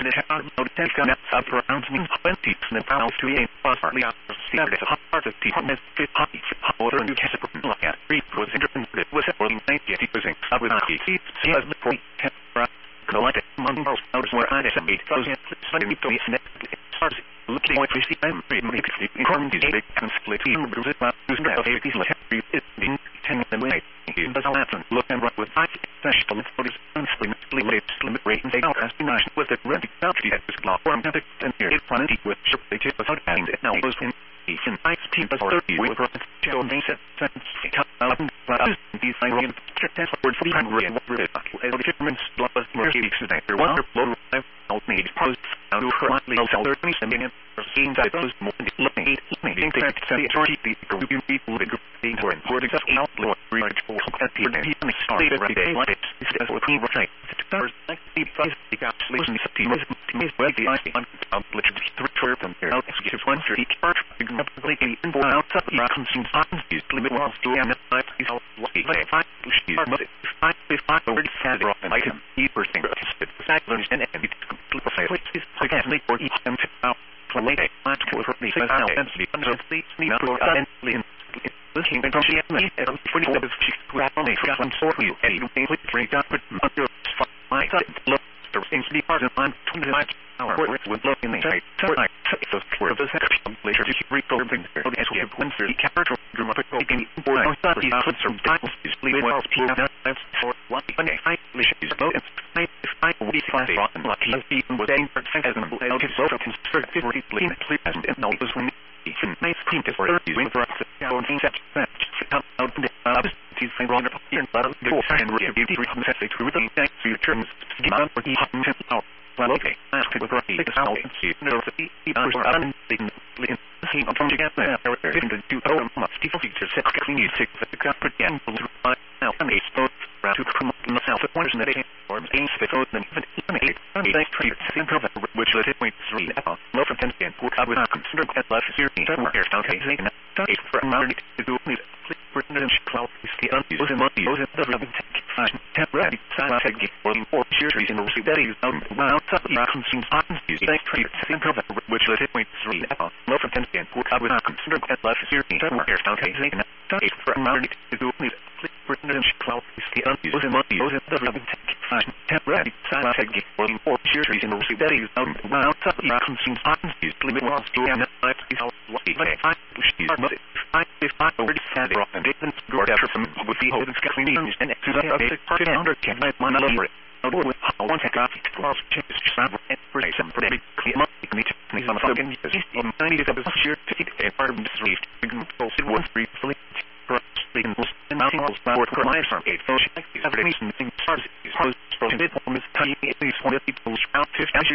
the town of Tenka up around me 20 and pounds to a partly out of Saturday heart of people miss 50 order and cast a like at 3 was interested was only 90 using up with he has the point collected months notice where I said 8,000 slightly to be starts looking like 50 and makes the income is big and split in Brazil using the 80s like is being 10 and way it does happen look and run with 5 special authorities unsplit limit rate and out as national with the red country at this law form and here plenty with ship they take without adding it now was in I speak as 30 with Joe Mason sense these Iranian test for 300 and Germans plus more there wonder blow made post out of her sell 30 million scenes I those more looking that say the group people the group being for important outlaw reach for at the end start every day like this is what we were saying stars like the price the gas listen to team is well the I published three from here out executive one for each part completely in out of the consumed items is limit was to and I is how lucky like 5 word said and I can deeper thing factors and it's completely is again for each and out for later for the now and the undersea and looking at the for the grab on a from sort you and you break up with my look there seems to be part of 25 hour with looking in the so for the section later to recall things as we have went through the character dramatic taking for the some titles is leaving well that's for what I is both I will be fast and lucky even with a present so constructive please and no this when nice clean to for with the down set out the these wrong here and review through the future for the well, okay. Ask with right out and see the from together the two must features set clean six the carpet and now and a spot to promote myself at once in the forms a spot and even which let it point 3 low from 10 and put up with consider at last year somewhere okay for a moment to do it British cloud is the unused money was the ready for series in the that is around consumed items which let it point 3 low from 10 and put up with consider at last year somewhere okay for a moment to do it British cloud is the unused money was the ready for series in the that is around consumed items limit was to and I already said and didn't go after some with the holding cleaning and exercise under can I over it with how one had got it cross changes travel and for some pretty clear money on the fucking on 90 of the year to the apartment received posted one briefly for and mountains for my farm 8 so every meeting starts is posted from this tiny at least one of people out 50